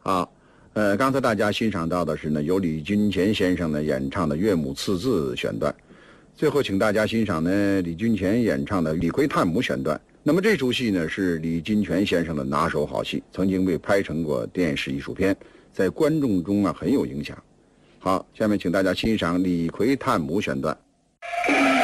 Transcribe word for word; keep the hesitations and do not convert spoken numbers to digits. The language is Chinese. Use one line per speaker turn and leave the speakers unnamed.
好，呃，刚才大家欣赏到的是呢，由李君前先生呢演唱的《岳母刺字》选段。最后，请大家欣赏呢李君前演唱的《李逵探母》选段。那么这出戏呢是李金泉先生的拿手好戏，曾经被拍成过电视艺术片，在观众中啊很有影响。好，下面请大家欣赏《李逵探母》选段。